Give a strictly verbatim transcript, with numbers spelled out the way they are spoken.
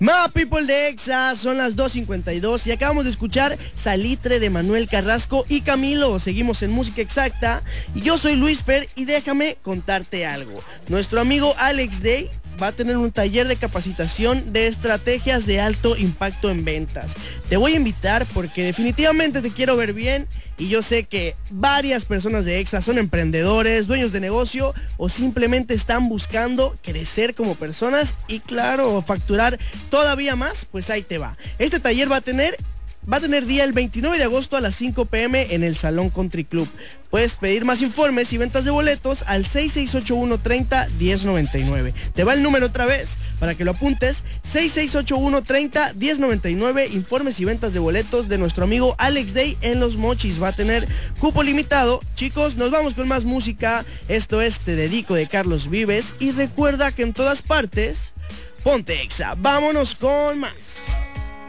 Ma people de Exa, son las dos cincuenta y dos y acabamos de escuchar Salitre de Manuel Carrasco y Camilo. Seguimos en Música Exacta y yo soy Luis Fer y déjame contarte algo. Nuestro amigo Alex Day va a tener un taller de capacitación de estrategias de alto impacto en ventas. Te voy a invitar porque definitivamente te quiero ver bien y yo sé que varias personas de Exa son emprendedores, dueños de negocio o simplemente están buscando crecer como personas y claro, facturar todavía más. Pues ahí te va. Este taller va a tener Va a tener día el veintinueve de agosto a las cinco pe eme en el Salón Country Club. Puedes pedir más informes y ventas de boletos al seis seis ocho uno treinta diez noventa y nueve. Te va el número otra vez para que lo apuntes. seis seis ocho uno treinta diez noventa y nueve. Informes y ventas de boletos de nuestro amigo Alex Day en Los Mochis. Va a tener cupo limitado. Chicos, nos vamos con más música. Esto es Te Dedico de Carlos Vives. Y recuerda que en todas partes, ponte Exa. Vámonos con más.